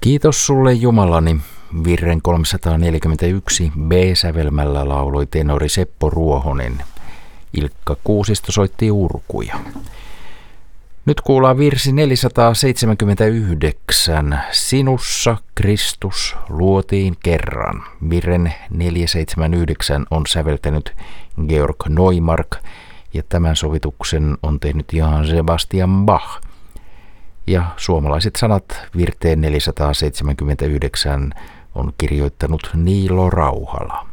Kiitos sulle Jumalani, virren 341 B-sävelmällä lauloi tenori Seppo Ruohonen. Ilkka Kuusisto soitti urkuja. Nyt kuullaan virsi 479. Sinussa Kristus luotiin kerran. Virren 479 on säveltänyt Georg Neumark ja tämän sovituksen on tehnyt Johann Sebastian Bach. Ja suomalaiset sanat virteen 479 on kirjoittanut Niilo Rauhala.